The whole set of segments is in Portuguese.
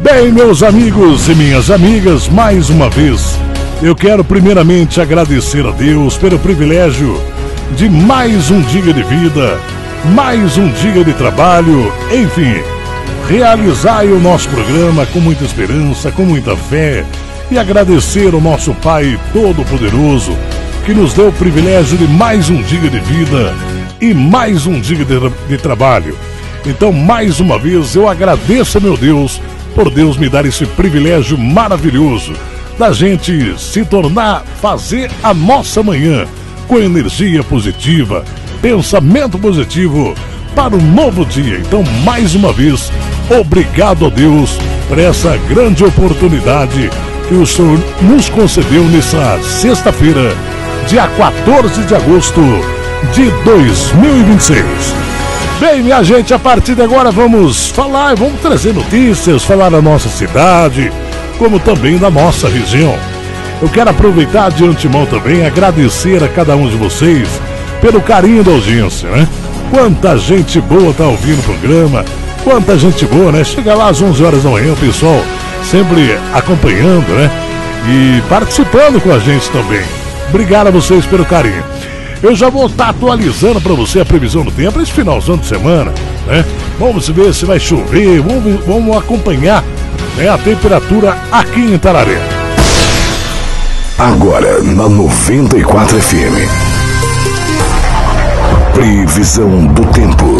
Bem, meus amigos e minhas amigas, mais uma vez, eu quero primeiramente agradecer a Deus pelo privilégio de mais um dia de vida, mais um dia de trabalho, enfim, realizar o nosso programa com muita esperança, com muita fé e agradecer ao nosso Pai Todo-Poderoso que nos deu o privilégio de mais um dia de vida e mais um dia de trabalho. Então, mais uma vez, eu agradeço a meu Deus por Deus me dar esse privilégio maravilhoso da gente se tornar, fazer a nossa manhã com energia positiva, pensamento positivo para um novo dia. Então, mais uma vez, obrigado a Deus por essa grande oportunidade que o Senhor nos concedeu nessa sexta-feira, dia 14 de agosto de 2026. Bem, minha gente, a partir de agora vamos falar, vamos trazer notícias, falar da nossa cidade, como também da nossa região. Eu quero aproveitar de antemão também, agradecer a cada um de vocês pelo carinho da audiência, né? Quanta gente boa tá ouvindo o programa, quanta gente boa, né? Chega lá às 11 horas da manhã, o pessoal sempre acompanhando, né? E participando com a gente também. Obrigado a vocês pelo carinho. Eu já vou estar atualizando para você a previsão do tempo esse finalzão de semana, né? Vamos ver se vai chover, vamos acompanhar, né, a temperatura aqui em Itararé. Agora na 94 FM. Previsão do tempo.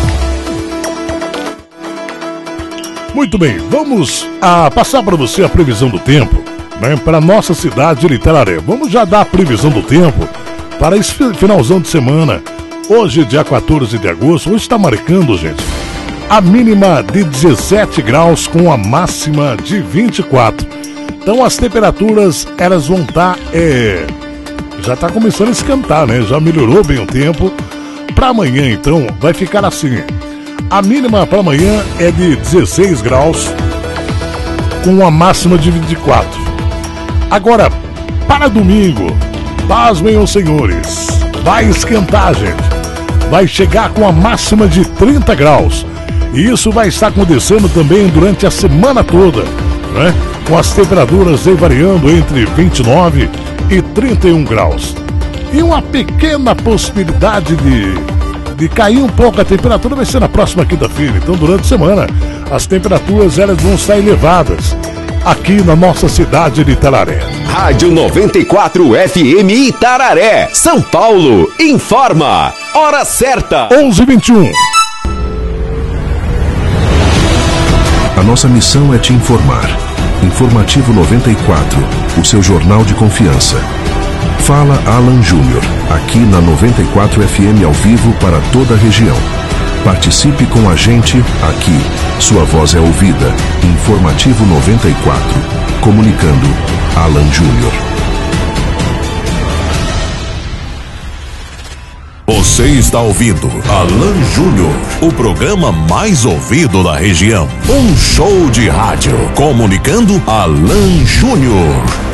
Muito bem, vamos passar para você a previsão do tempo, né, para nossa cidade de Itararé. Vamos já dar a previsão do tempo para esse finalzão de semana. Hoje, dia 14 de agosto, hoje está marcando, gente, a mínima de 17 graus com a máxima de 24. Então as temperaturas, elas vão estar, já está começando a esquentar, né? Já melhorou bem o tempo. Para amanhã, então, vai ficar assim. A mínima para amanhã é de 16 graus com a máxima de 24. Agora, para domingo, pasmem os senhores, vai esquentar, gente. Vai chegar com a máxima de 30 graus. E isso vai estar acontecendo também durante a semana toda, né? Com as temperaturas aí variando entre 29 e 31 graus. E uma pequena possibilidade de cair um pouco a temperatura vai ser na próxima quinta-feira. Então, durante a semana, as temperaturas elas vão estar elevadas aqui na nossa cidade de Itararé. Rádio 94 FM Itararé, São Paulo, informa. Hora certa, 11h21. A nossa missão é te informar. Informativo 94, o seu jornal de confiança. Fala Alan Júnior, aqui na 94 FM ao vivo para toda a região. Participe com a gente aqui. Sua voz é ouvida. Informativo 94. Comunicando, Alan Júnior. Você está ouvindo Alan Júnior, o programa mais ouvido da região. Um show de rádio. Comunicando, Alan Júnior.